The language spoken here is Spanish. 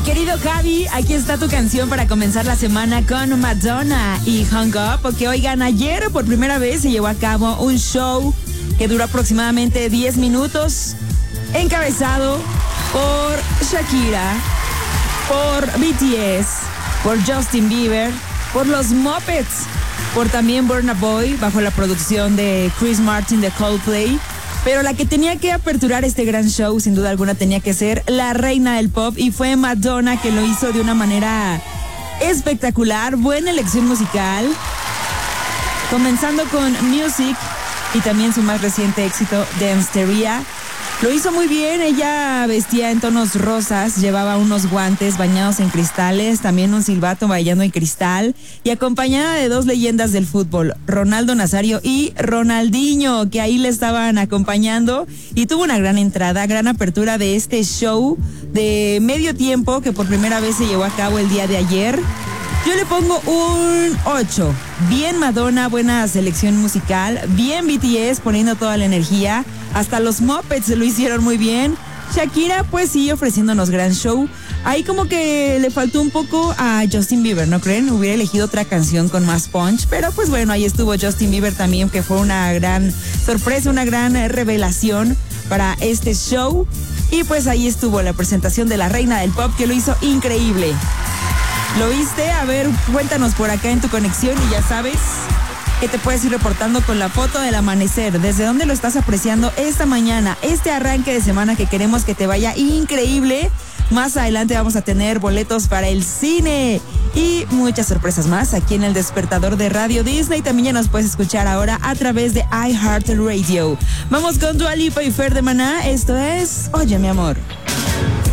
querido Javi, aquí está tu canción para comenzar la semana con Madonna y Hung Up, porque oigan, ayer por primera vez se llevó a cabo un show que duró aproximadamente 10 minutos, encabezado por Shakira, por BTS, por Justin Bieber, por los Muppets, por también Burna Boy, bajo la producción de Chris Martin de Coldplay. Pero la que tenía que aperturar este gran show, sin duda alguna, tenía que ser la reina del pop, y fue Madonna, que lo hizo de una manera espectacular. Buena elección musical, comenzando con Music y también su más reciente éxito, Danceteria. Lo hizo muy bien. Ella vestía en tonos rosas, llevaba unos guantes bañados en cristales, también un silbato bailando en cristal, y acompañada de dos leyendas del fútbol, Ronaldo Nazario y Ronaldinho, que ahí le estaban acompañando, y tuvo una gran entrada, gran apertura de este show de medio tiempo que por primera vez se llevó a cabo el día de ayer. Yo le pongo un 8. Bien Madonna, buena selección musical. Bien BTS poniendo toda la energía. Hasta los Muppets lo hicieron muy bien. Shakira pues sigue ofreciéndonos gran show. Ahí como que le faltó un poco a Justin Bieber, ¿no creen? Hubiera elegido otra canción con más punch. Pero pues bueno, ahí estuvo Justin Bieber también, que fue una gran sorpresa, una gran revelación para este show. Y pues ahí estuvo la presentación de la reina del pop, que lo hizo increíble. ¿Lo viste? A ver, cuéntanos por acá en tu conexión, y ya sabes que te puedes ir reportando con la foto del amanecer. ¿Desde dónde lo estás apreciando esta mañana? Este arranque de semana que queremos que te vaya increíble. Más adelante vamos a tener boletos para el cine y muchas sorpresas más aquí en el Despertador de Radio Disney. También ya nos puedes escuchar ahora a través de iHeartRadio. Vamos con Dua Lipa y Fer de Maná. Esto es Oye, mi amor.